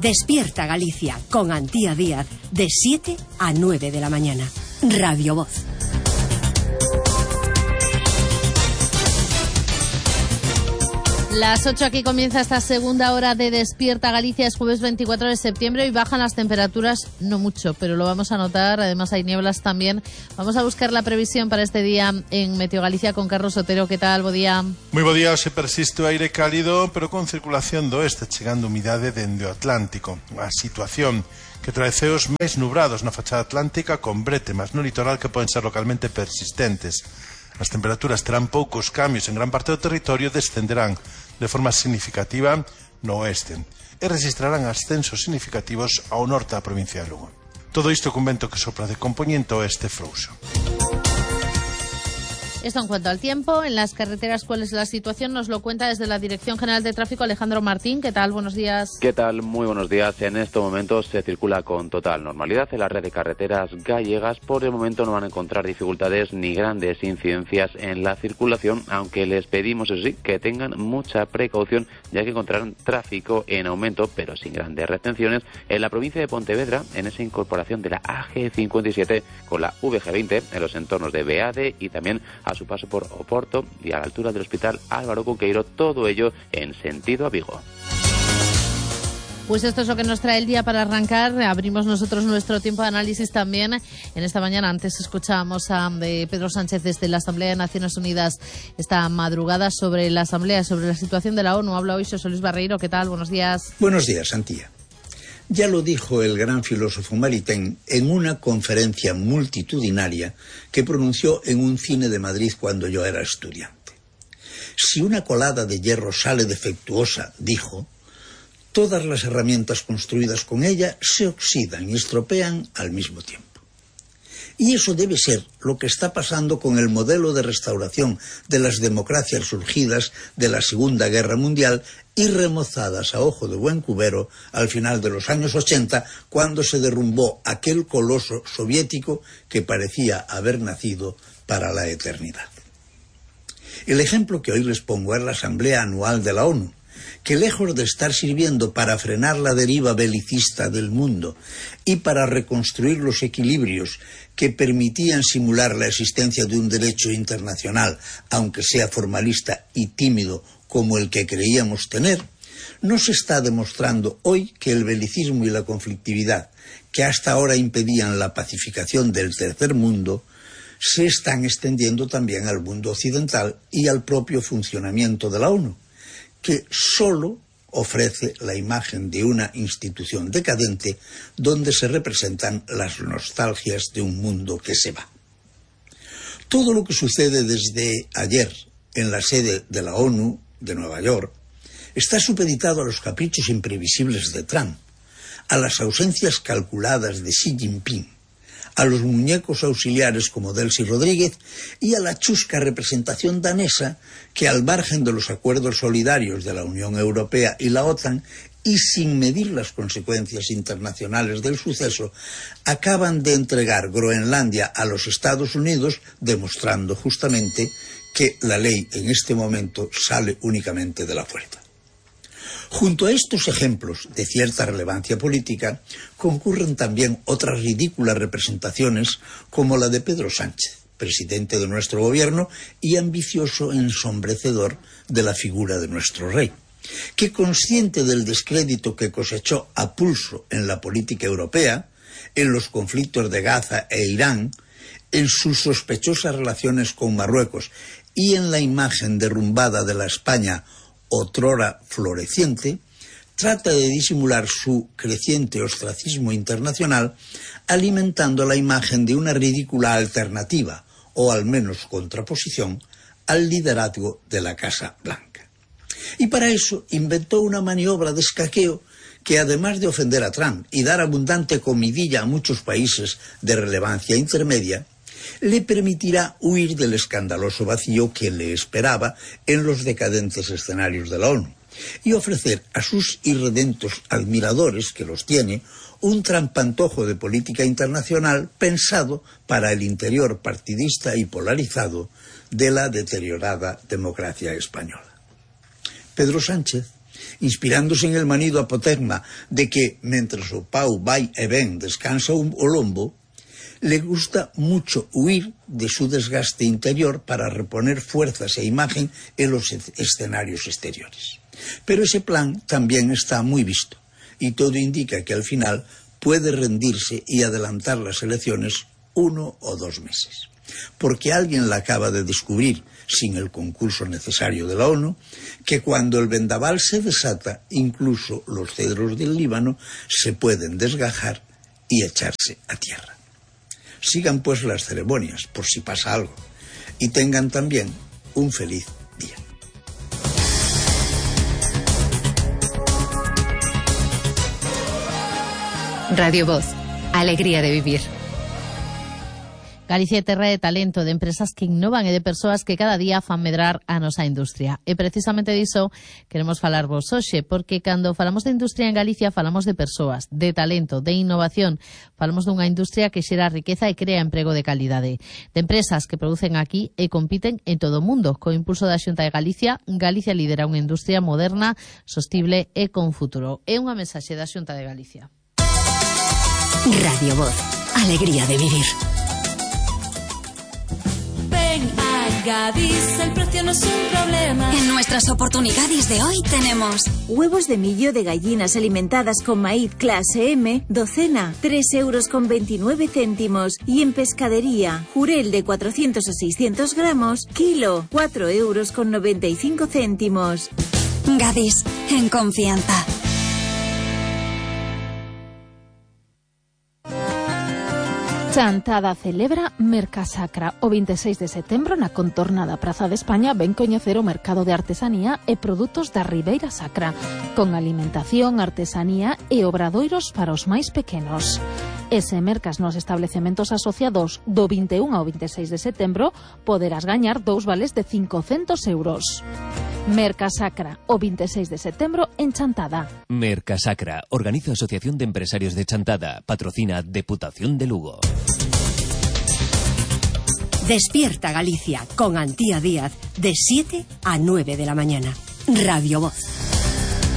Despierta Galicia con Antía Díaz de 7 a 9 de la mañana. Radio Voz. Las 8 aquí comienza esta segunda hora de Despierta Galicia. Es jueves 24 de septiembre y bajan las temperaturas, no mucho, pero lo vamos a notar. Además hay nieblas también. Vamos a buscar la previsión para este día en Meteo Galicia con Carlos Otero. ¿Qué tal? Bo día. Moi bo día. Se persiste o aire cálido, pero con circulación do oeste, chegando humidade dende o Atlántico. A situación que trae ceos máis nubrados na fachada atlántica con brétemas no litoral que poden ser localmente persistentes. As temperaturas terán poucos cambios en gran parte do territorio, descenderán de forma significativa no oeste e registrarán ascensos significativos ao norte da provincia de Lugo. Todo isto con vento que sopra de compoñente oeste frouxo. Esto en cuanto al tiempo. En las carreteras, ¿cuál es la situación? Nos lo cuenta desde la Dirección General de Tráfico Alejandro Martín. ¿Qué tal? Buenos días. ¿Qué tal? Muy buenos días. En estos momentos se circula con total normalidad en la red de carreteras gallegas. Por el momento no van a encontrar dificultades ni grandes incidencias en la circulación, aunque les pedimos, eso sí, que tengan mucha precaución, ya que encontrarán tráfico en aumento, pero sin grandes retenciones, en la provincia de Pontevedra, en esa incorporación de la AG57 con la VG20, en los entornos de Beade y también a su paso por Oporto y a la altura del Hospital Álvaro Cunqueiro, todo ello en sentido a Vigo. Pues esto es lo que nos trae el día para arrancar. Abrimos nosotros nuestro tiempo de análisis también. En esta mañana antes escuchábamos a Pedro Sánchez desde la Asamblea de Naciones Unidas esta madrugada sobre la Asamblea, sobre la situación de la ONU. Habla hoy José Luis Barreiro. ¿Qué tal? Buenos días. Buenos días, Antía. Ya lo dijo el gran filósofo Maritain en una conferencia multitudinaria que pronunció en un cine de Madrid cuando yo era estudiante. Si una colada de hierro sale defectuosa, dijo, todas las herramientas construidas con ella se oxidan y estropean al mismo tiempo. Y eso debe ser lo que está pasando con el modelo de restauración de las democracias surgidas de la Segunda Guerra Mundial y remozadas a ojo de buen cubero al final de los años 80, cuando se derrumbó aquel coloso soviético que parecía haber nacido para la eternidad. El ejemplo que hoy les pongo es la Asamblea Anual de la ONU, que lejos de estar sirviendo para frenar la deriva belicista del mundo y para reconstruir los equilibrios que permitían simular la existencia de un derecho internacional, aunque sea formalista y tímido como el que creíamos tener, nos está demostrando hoy que el belicismo y la conflictividad, que hasta ahora impedían la pacificación del tercer mundo, se están extendiendo también al mundo occidental y al propio funcionamiento de la ONU, que solo ofrece la imagen de una institución decadente donde se representan las nostalgias de un mundo que se va. Todo lo que sucede desde ayer en la sede de la ONU de Nueva York está supeditado a los caprichos imprevisibles de Trump, a las ausencias calculadas de Xi Jinping, a los muñecos auxiliares como Delcy Rodríguez y a la chusca representación danesa que, al margen de los acuerdos solidarios de la Unión Europea y la OTAN y sin medir las consecuencias internacionales del suceso, acaban de entregar Groenlandia a los Estados Unidos, demostrando justamente que la ley en este momento sale únicamente de la puerta. Junto a estos ejemplos de cierta relevancia política, concurren también otras ridículas representaciones como la de Pedro Sánchez, presidente de nuestro gobierno y ambicioso ensombrecedor de la figura de nuestro rey, que, consciente del descrédito que cosechó a pulso en la política europea, en los conflictos de Gaza e Irán, en sus sospechosas relaciones con Marruecos y en la imagen derrumbada de la España otrora floreciente, trata de disimular su creciente ostracismo internacional alimentando la imagen de una ridícula alternativa, o al menos contraposición, al liderazgo de la Casa Blanca. Y para eso inventó una maniobra de escaqueo que, además de ofender a Trump y dar abundante comidilla a muchos países de relevancia intermedia, le permitirá huir del escandaloso vacío que le esperaba en los decadentes escenarios de la ONU y ofrecer a sus irredentos admiradores, que los tiene, un trampantojo de política internacional pensado para el interior partidista y polarizado de la deteriorada democracia española. Pedro Sánchez inspirándose en el manido apotegma de que, mentres o pau vai e ven descansa o lombo, le gusta mucho huir de su desgaste interior para reponer fuerzas e imagen en los escenarios exteriores. Pero ese plan también está muy visto, y todo indica que al final puede rendirse y adelantar las elecciones 1 o 2 meses. Porque alguien la acaba de descubrir, sin el concurso necesario de la ONU, que cuando el vendaval se desata, incluso los cedros del Líbano se pueden desgajar y echarse a tierra. Sigan pues las ceremonias, por si pasa algo, y tengan también un feliz día. Radio Voz, alegría de vivir. Galicia é terra de talento, de empresas que innovan e de persoas que cada día fan medrar a nosa industria. E precisamente diso queremos falar vos hoxe, porque cando falamos de industria en Galicia falamos de persoas, de talento, de innovación. Falamos dunha industria que xera riqueza e crea emprego de calidade. De empresas que producen aquí e compiten en todo o mundo. Co impulso da Xunta de Galicia, Galicia lidera unha industria moderna, sostible e con futuro. É unha mensaxe da Xunta de Galicia. Radio Voz, alegría de vivir. Gadis, el precio no es un problema. En nuestras oportunidades de hoy tenemos huevos de millo de gallinas alimentadas con maíz clase M, docena, 3,29 €. Y en pescadería, jurel de 400 a 600 gramos, kilo, 4,95 €. Gadis, en confianza. Chantada celebra Mercasacra. O 26 de setembro, na contornada Praza de España, ven coñecer o mercado de artesanía e produtos da Ribeira Sacra, con alimentación, artesanía e obradoiros para os máis pequenos. E se mercas nos establecementos asociados do 21 ao 26 de setembro, poderás gañar 2 vales de 500 €. Mercasacra, o 26 de setembro en Chantada. Mercasacra, organiza Asociación de Empresarios de Chantada, patrocina Deputación de Lugo. Despierta Galicia con Antía Díaz de 7 a 9 de la mañana. Radio Voz.